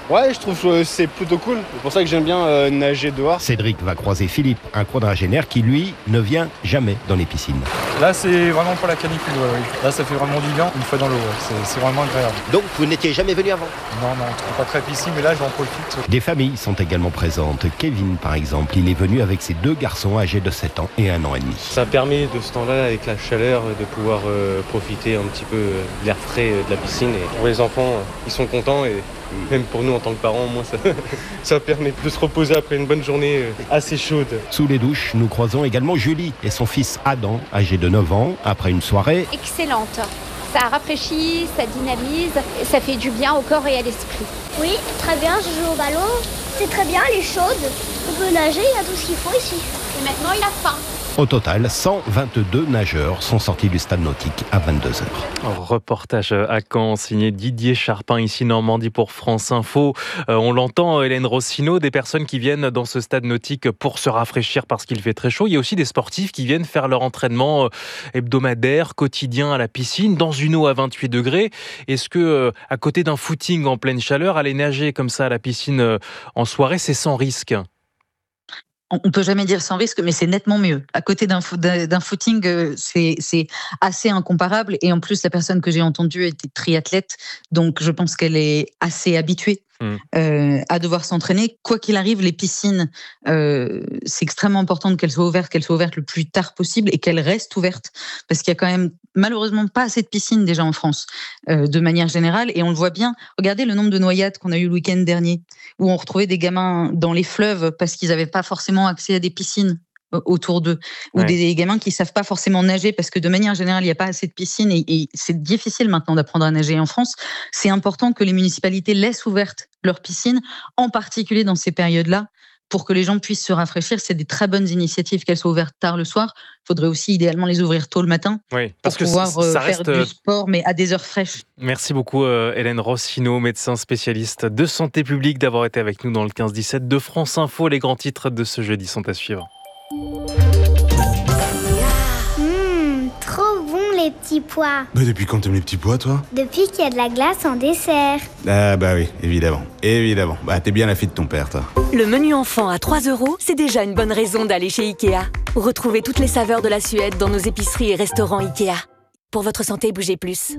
Ouais, je trouve que c'est plutôt cool. C'est pour ça que j'aime bien euh, nager dehors. Cédric va croiser Philippe, un quadragénaire qui, lui, ne vient jamais dans les piscines. Là, c'est vraiment pour la canicule. Ouais, oui. Là, ça fait vraiment du bien une fois dans l'eau. Ouais. C'est, c'est vraiment agréable. Donc, vous n'étiez jamais venu avant? Non, non, je ne suis pas très piscine, mais là, j'en profite. Des familles sont également présentes. Kevin, par exemple, il est venu avec ses deux garçons âgés de sept ans et un an et demi. Ça permet de ce temps-là, avec la chaleur, de pouvoir euh, profiter un petit peu euh, de l'air frais euh, de la piscine. Et pour les enfants, euh, ils sont contents et même pour nous en tant que parents, moi, ça, ça permet de se reposer après une bonne journée euh, assez chaude. Sous les douches, nous croisons également Julie et son fils Adam, âgé de neuf ans, après une soirée excellente. Ça rafraîchit, ça dynamise, et ça fait du bien au corps et à l'esprit. Oui, très bien, je joue au ballon. C'est très bien, elle est chaude. On peut nager, il y a tout ce qu'il faut ici. Et maintenant, il a faim. Au total, cent vingt-deux nageurs sont sortis du stade nautique à vingt-deux heures. Reportage à Caen, signé Didier Charpin, ici Normandie pour France Info. Euh, on l'entend, Hélène Rossino, des personnes qui viennent dans ce stade nautique pour se rafraîchir parce qu'il fait très chaud. Il y a aussi des sportifs qui viennent faire leur entraînement hebdomadaire, quotidien à la piscine, dans une eau à vingt-huit degrés. Est-ce que, euh, à côté d'un footing en pleine chaleur, aller nager comme ça à la piscine euh, en soirée, c'est sans risque ? On peut jamais dire sans risque, mais c'est nettement mieux. À côté d'un, d'un footing, c'est, c'est assez incomparable. Et en plus, la personne que j'ai entendue était triathlète, donc je pense qu'elle est assez habituée mmh. euh, à devoir s'entraîner. Quoi qu'il arrive, les piscines, euh, c'est extrêmement important qu'elles soient ouvertes, qu'elles soient ouvertes le plus tard possible et qu'elles restent ouvertes, parce qu'il y a quand même malheureusement pas assez de piscines déjà en France, euh, de manière générale, et on le voit bien. Regardez le nombre de noyades qu'on a eu le week-end dernier, où on retrouvait des gamins dans les fleuves parce qu'ils n'avaient pas forcément accès à des piscines autour d'eux, ou ouais. des gamins qui savent pas forcément nager parce que de manière générale il n'y a pas assez de piscines et, et c'est difficile maintenant d'apprendre à nager en France. C'est important que les municipalités laissent ouvertes leurs piscines, en particulier dans ces périodes-là, pour que les gens puissent se rafraîchir. C'est des très bonnes initiatives qu'elles soient ouvertes tard le soir. Il faudrait aussi idéalement les ouvrir tôt le matin oui, parce pour que pouvoir ça, ça faire reste... du sport, mais à des heures fraîches. Merci beaucoup euh, Hélène Rossino, médecin spécialiste de santé publique, d'avoir été avec nous dans le quinze dix-sept de France Info. Les grands titres de ce jeudi sont à suivre. Mmh, trop bon les petits pois. Bah depuis quand t'aimes les petits pois, toi? Depuis qu'il y a de la glace en dessert. Ah bah oui, évidemment, évidemment. Bah t'es bien la fille de ton père, toi. Le menu enfant à trois euros, c'est déjà une bonne raison d'aller chez Ikea. Retrouvez toutes les saveurs de la Suède dans nos épiceries et restaurants Ikea. Pour votre santé, bougez plus.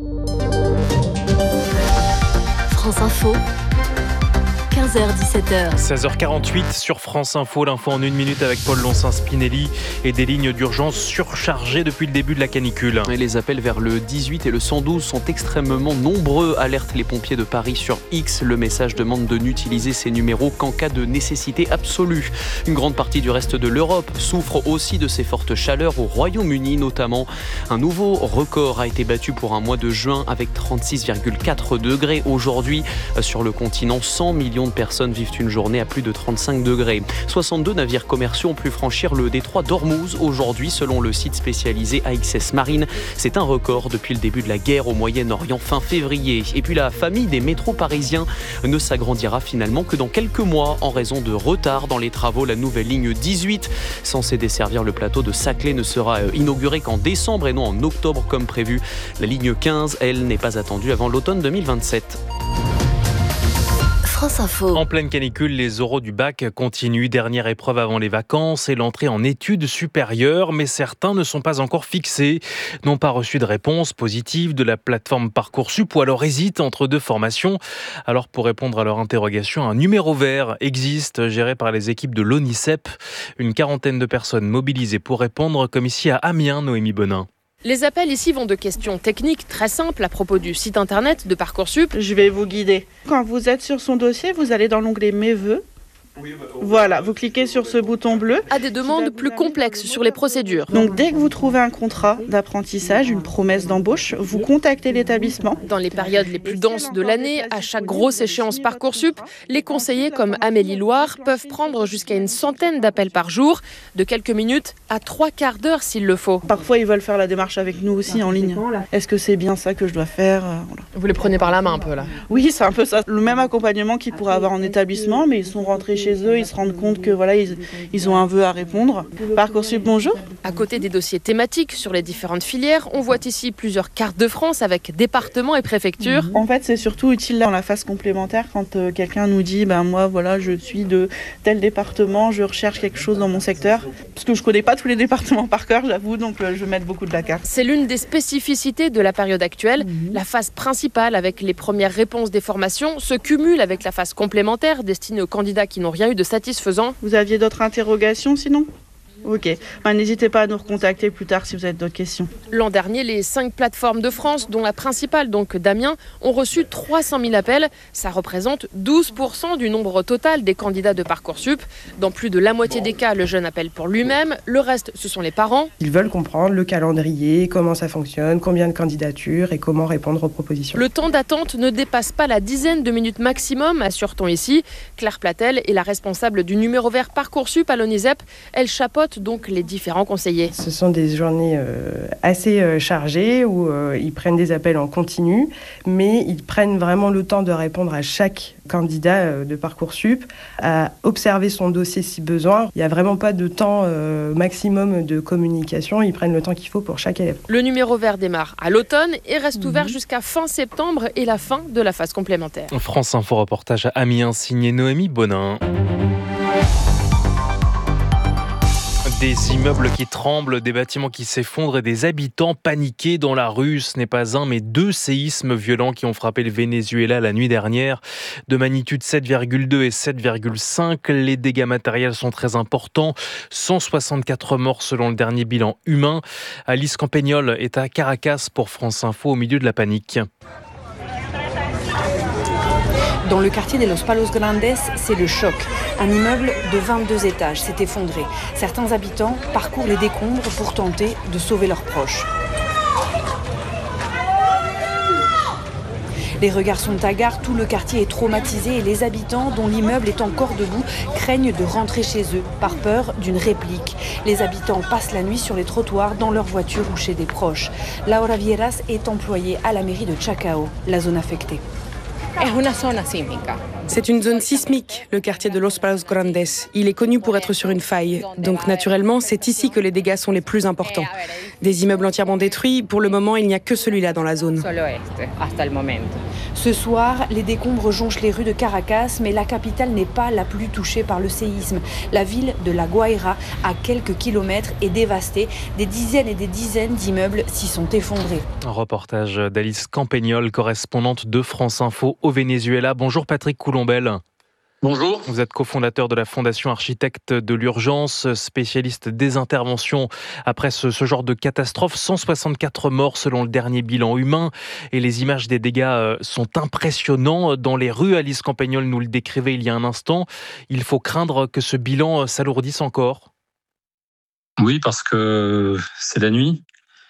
France Info, quinze heures dix-sept heures. seize heures quarante-huit sur France Info, l'info en une minute avec Paul Loncin-Spinelli et des lignes d'urgence surchargées depuis le début de la canicule. Et les appels vers le dix-huit et le cent douze sont extrêmement nombreux, alertent les pompiers de Paris sur X. Le message demande de n'utiliser ces numéros qu'en cas de nécessité absolue. Une grande partie du reste de l'Europe souffre aussi de ces fortes chaleurs, au Royaume-Uni notamment. Un nouveau record a été battu pour un mois de juin avec trente-six virgule quatre degrés. Aujourd'hui, sur le continent, cent millions de personnes vivent une journée à plus de trente-cinq degrés. soixante-deux navires commerciaux ont pu franchir le détroit d'Ormuz aujourd'hui, selon le site spécialisé A X S Marine. C'est un record depuis le début de la guerre au Moyen-Orient fin février. Et puis la famille des métros parisiens ne s'agrandira finalement que dans quelques mois en raison de retard dans les travaux. La nouvelle ligne dix-huit, censée desservir le plateau de Saclay, ne sera inaugurée qu'en décembre et non en octobre comme prévu. La ligne quinze, elle, n'est pas attendue avant l'automne deux mille vingt-sept. France Info. En pleine canicule, les oraux du bac continuent. Dernière épreuve avant les vacances et l'entrée en études supérieures. Mais certains ne sont pas encore fixés, n'ont pas reçu de réponse positive de la plateforme Parcoursup ou alors hésitent entre deux formations. Alors pour répondre à leur interrogation, un numéro vert existe, géré par les équipes de l'ONICEP. Une quarantaine de personnes mobilisées pour répondre, comme ici à Amiens, Noémie Bonin. Les appels ici vont de questions techniques très simples à propos du site internet de Parcoursup. Je vais vous guider. Quand vous êtes sur son dossier, vous allez dans l'onglet Mes vœux. Voilà, vous cliquez sur ce bouton bleu. À des demandes plus complexes sur les procédures. Donc dès que vous trouvez un contrat d'apprentissage, une promesse d'embauche, vous contactez l'établissement. Dans les périodes les plus denses de l'année, à chaque grosse échéance Parcoursup, les conseillers comme Amélie Loire peuvent prendre jusqu'à une centaine d'appels par jour, de quelques minutes à trois quarts d'heure s'il le faut. Parfois ils veulent faire la démarche avec nous aussi en ligne. Est-ce que c'est bien ça que je dois faire? Voilà. Vous les prenez par la main un peu là? Oui, c'est un peu ça. Le même accompagnement qu'ils pourraient avoir en établissement, mais ils sont rentrés chez chez eux, ils se rendent compte que voilà, ils, ils ont un vœu à répondre. Parcoursup, bonjour. À côté des dossiers thématiques sur les différentes filières, on voit ici plusieurs cartes de France avec départements et préfectures. En fait, c'est surtout utile dans la phase complémentaire quand euh, quelqu'un nous dit ben moi voilà, je suis de tel département, je recherche quelque chose dans mon secteur, parce que je connais pas tous les départements par cœur, j'avoue, donc euh, je vais mettre beaucoup de la carte. C'est l'une des spécificités de la période actuelle. Mmh. La phase principale avec les premières réponses des formations se cumule avec la phase complémentaire destinée aux candidats qui n'ont rien eu de satisfaisant. Vous aviez d'autres interrogations sinon ? Ok, ben, n'hésitez pas à nous recontacter plus tard si vous avez d'autres questions. L'an dernier, les cinq plateformes de France, dont la principale, donc d'Amiens, ont reçu trois cent mille appels. Ça représente douze pour cent du nombre total des candidats de Parcoursup. Dans plus de la moitié des cas, le jeune appelle pour lui-même. Le reste, ce sont les parents. Ils veulent comprendre le calendrier, comment ça fonctionne, combien de candidatures et comment répondre aux propositions. Le temps d'attente ne dépasse pas la dizaine de minutes maximum, assure-t-on ici. Claire Platel est la responsable du numéro vert Parcoursup à l'ONISEP. Elle chapeaute donc les différents conseillers. Ce sont des journées euh, assez euh, chargées où euh, ils prennent des appels en continu, mais ils prennent vraiment le temps de répondre à chaque candidat euh, de Parcoursup, à observer son dossier si besoin. Il n'y a vraiment pas de temps euh, maximum de communication, ils prennent le temps qu'il faut pour chaque élève. Le numéro vert démarre à l'automne et reste mmh. ouvert jusqu'à fin septembre et la fin de la phase complémentaire. France Info reportage à Amiens signé Noémie Bonin. Des immeubles qui tremblent, des bâtiments qui s'effondrent et des habitants paniqués dans la rue. Ce n'est pas un, mais deux séismes violents qui ont frappé le Venezuela la nuit dernière. De magnitude sept virgule deux et sept virgule cinq, les dégâts matériels sont très importants. cent soixante-quatre morts selon le dernier bilan humain. Alice Campagnol est à Caracas pour France Info au milieu de la panique. Dans le quartier de Los Palos Grandes, c'est le choc. Un immeuble de vingt-deux étages s'est effondré. Certains habitants parcourent les décombres pour tenter de sauver leurs proches. Les regards sont hagards, tout le quartier est traumatisé et les habitants, dont l'immeuble est encore debout, craignent de rentrer chez eux par peur d'une réplique. Les habitants passent la nuit sur les trottoirs, dans leur voiture ou chez des proches. Laura Vieras est employée à la mairie de Chacao, la zone affectée. C'est une zone sismique, le quartier de Los Palos Grandes. Il est connu pour être sur une faille. Donc naturellement, c'est ici que les dégâts sont les plus importants. Des immeubles entièrement détruits, pour le moment, il n'y a que celui-là dans la zone. Ce soir, les décombres jonchent les rues de Caracas, mais la capitale n'est pas la plus touchée par le séisme. La ville de La Guaira, à quelques kilomètres, est dévastée. Des dizaines et des dizaines d'immeubles s'y sont effondrés. Un reportage d'Alice Campagnol, correspondante de France Info au Venezuela. Bonjour Patrick Coulombelle. Bonjour. Vous êtes cofondateur de la Fondation Architectes de l'Urgence, spécialiste des interventions après ce, ce genre de catastrophe. cent soixante-quatre morts selon le dernier bilan humain et les images des dégâts sont impressionnants. Dans les rues, Alice Campagnol nous le décrivait il y a un instant. Il faut craindre que ce bilan s'alourdisse encore. Oui, parce que c'est la nuit.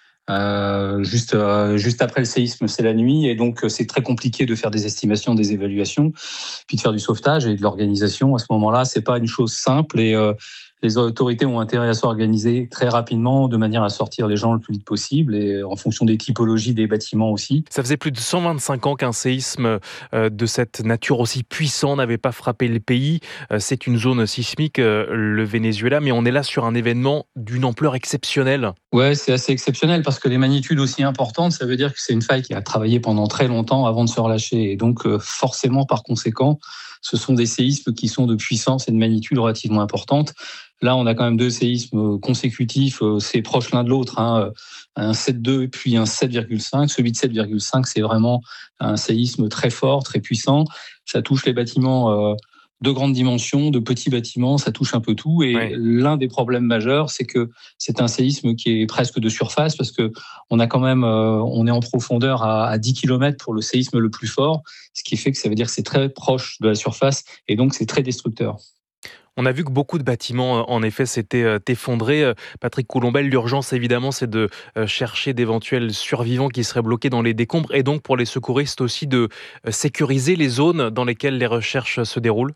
Euh, juste, euh, juste après le séisme, c'est la nuit et donc c'est très compliqué de faire des estimations, des évaluations, puis de faire du sauvetage et de l'organisation. À ce moment-là, c'est pas une chose simple et euh, les autorités ont intérêt à s'organiser très rapidement de manière à sortir les gens le plus vite possible et en fonction des typologies des bâtiments aussi. Ça faisait plus de cent vingt-cinq ans qu'un séisme de cette nature aussi puissant n'avait pas frappé le pays. C'est une zone sismique, le Venezuela, mais on est là sur un événement d'une ampleur exceptionnelle. Ouais, c'est assez exceptionnel parce que les magnitudes aussi importantes, ça veut dire que c'est une faille qui a travaillé pendant très longtemps avant de se relâcher et donc forcément par conséquent, ce sont des séismes qui sont de puissance et de magnitude relativement importantes. Là, on a quand même deux séismes consécutifs, c'est proche l'un de l'aul'autre, hein, un sept virgule deux puis un sept virgule cinq. Celui de sept virgule cinq, c'est vraiment un séisme très fort, très puissant. Ça touche les bâtiments de grandes dimensions, de petits bâtiments, ça touche un peu tout. Et ouais. L'un des problèmes majeurs, c'est que c'est un séisme qui est presque de surface parce que on a quand même, on est en profondeur à, à dix kilomètres pour le séisme le plus fort, ce qui fait que ça veut dire que c'est très proche de la surface et donc c'est très destructeur. On a vu que beaucoup de bâtiments, en effet, s'étaient effondrés. Patrick Coulombelle, l'urgence, évidemment, c'est de chercher d'éventuels survivants qui seraient bloqués dans les décombres et donc pour les secouristes aussi de sécuriser les zones dans lesquelles les recherches se déroulent.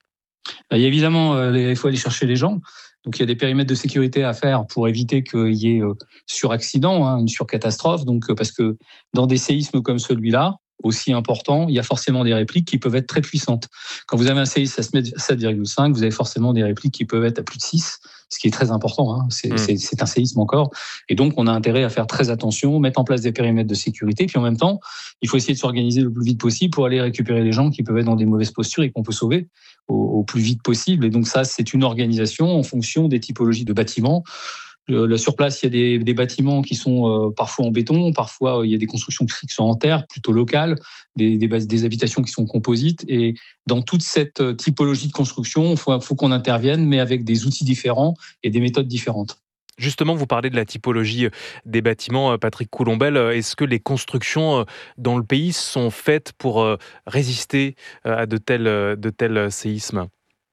Il y a évidemment, il faut aller chercher les gens. Donc, il y a des périmètres de sécurité à faire pour éviter qu'il y ait suraccident, hein, une surcatastrophe. Donc, parce que dans des séismes comme celui-là, aussi important, il y a forcément des répliques qui peuvent être très puissantes. Quand vous avez un séisme à sept virgule cinq, vous avez forcément des répliques qui peuvent être à plus de six, ce qui est très important. Hein. C'est, mmh. c'est, c'est un séisme encore. Et donc, on a intérêt à faire très attention, mettre en place des périmètres de sécurité. Puis en même temps, il faut essayer de s'organiser le plus vite possible pour aller récupérer les gens qui peuvent être dans des mauvaises postures et qu'on peut sauver au, au plus vite possible. Et donc ça, c'est une organisation en fonction des typologies de bâtiments. Là, sur place, il y a des, des bâtiments qui sont euh, parfois en béton, parfois euh, il y a des constructions qui sont en terre, plutôt locales, des, des, des habitations qui sont composites. Et dans toute cette typologie de construction, il faut, faut qu'on intervienne, mais avec des outils différents et des méthodes différentes. Justement, vous parlez de la typologie des bâtiments, Patrick Coulombelle. Est-ce que les constructions dans le pays sont faites pour résister à de tels, de tels séismes ?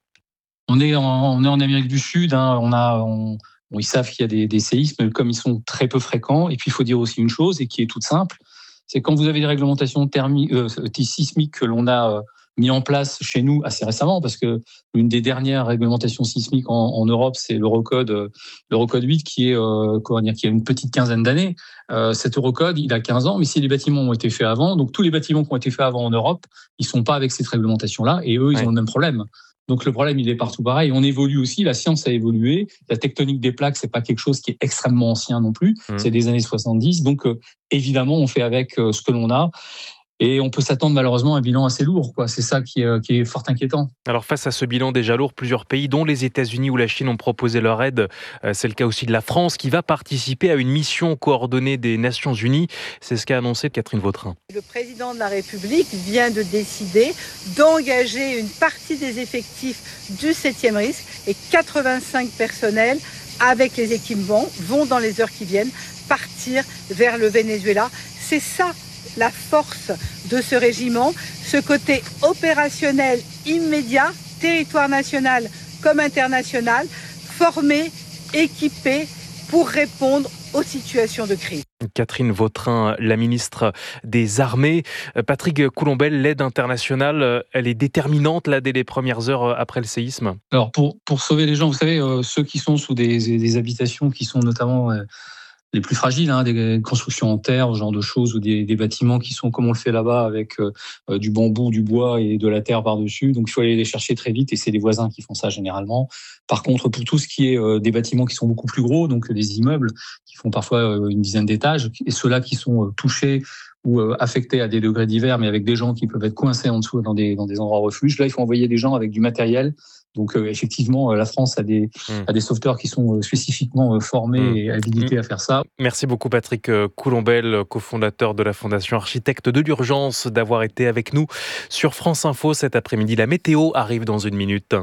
On est en, on est en Amérique du Sud, hein, on a... On... Bon, ils savent qu'il y a des, des séismes, comme ils sont très peu fréquents. Et puis, il faut dire aussi une chose, et qui est toute simple, c'est quand vous avez des réglementations thermiques, euh, sismiques que l'on a euh, mis en place chez nous assez récemment, parce que l'une des dernières réglementations sismiques en, en Europe, c'est l'Eurocode, euh, l'Eurocode huit, qui est euh, comment dire, qui a une petite quinzaine d'années. Euh, cet Eurocode, il a quinze ans, mais si les bâtiments ont été faits avant, donc tous les bâtiments qui ont été faits avant en Europe, ils sont pas avec cette réglementation-là, et eux, ils ouais. ont le même problème. Donc le problème, il est partout pareil. On évolue aussi, la science a évolué. La tectonique des plaques, c'est pas quelque chose qui est extrêmement ancien non plus. Mmh. C'est des années soixante-dix. Donc euh, évidemment, on fait avec euh, ce que l'on a. Et on peut s'attendre malheureusement à un bilan assez lourd, quoi. C'est ça qui est, qui est fort inquiétant. Alors face à ce bilan déjà lourd, plusieurs pays, dont les États-Unis ou la Chine, ont proposé leur aide. C'est le cas aussi de la France, qui va participer à une mission coordonnée des Nations Unies. C'est ce qu'a annoncé Catherine Vautrin. Le président de la République vient de décider d'engager une partie des effectifs du septième risque et quatre-vingt-cinq personnels avec les équipements vont dans les heures qui viennent partir vers le Venezuela. C'est ça la force de ce régiment, ce côté opérationnel immédiat, territoire national comme international, formé, équipé pour répondre aux situations de crise. Catherine Vautrin, la ministre des Armées. Patrick Coulombelle, l'aide internationale, elle est déterminante là dès les premières heures après le séisme. Alors pour, pour sauver les gens, vous savez, euh, ceux qui sont sous des, des habitations qui sont notamment... Euh, les plus fragiles, hein, des constructions en terre, ce genre de choses, ou des, des bâtiments qui sont comme on le fait là-bas avec euh, du bambou, du bois et de la terre par-dessus. Donc il faut aller les chercher très vite et c'est les voisins qui font ça généralement. Par contre, pour tout ce qui est euh, des bâtiments qui sont beaucoup plus gros, donc des immeubles qui font parfois euh, une dizaine d'étages, et ceux-là qui sont euh, touchés ou euh, affectés à des degrés divers, mais avec des gens qui peuvent être coincés en dessous dans des, dans des endroits refuges, là il faut envoyer des gens avec du matériel. Donc euh, effectivement, euh, la France a des, mmh. a des sauveteurs qui sont euh, spécifiquement euh, formés mmh. et habilités mmh. à faire ça. Merci beaucoup Patrick Coulombelle, cofondateur de la Fondation Architectes de l'Urgence, d'avoir été avec nous sur France Info cet après-midi. La météo arrive dans une minute.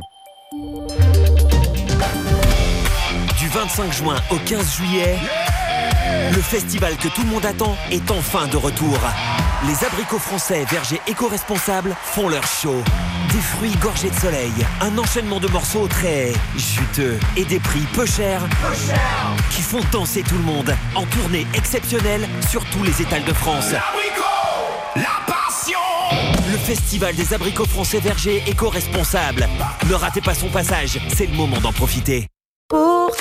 Du vingt-cinq juin au quinze juillet, le festival que tout le monde attend est enfin de retour. Les abricots français vergers éco-responsables font leur show. Des fruits gorgés de soleil, un enchaînement de morceaux très juteux et des prix peu chers, peu cher. Qui font danser tout le monde en tournée exceptionnelle sur tous les étals de France. L'abricot, la passion. Le festival des abricots français vergers éco-responsables. Ne ratez pas son passage, c'est le moment d'en profiter. Pour